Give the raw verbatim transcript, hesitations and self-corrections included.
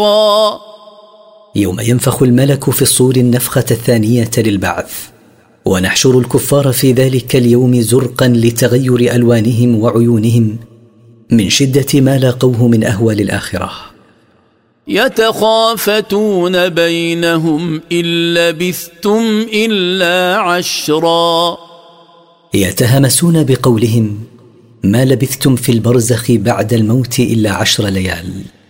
يوم ينفخ الملك في الصور النفخة الثانية للبعث، ونحشر الكفار في ذلك اليوم زرقا لتغير ألوانهم وعيونهم من شدة ما لاقوه من أهوال الآخرة. يتخافتون بينهم إن لبثتم إلا عشرا. يتهمسون بقولهم: ما لبثتم في البرزخ بعد الموت إلا عشر ليال.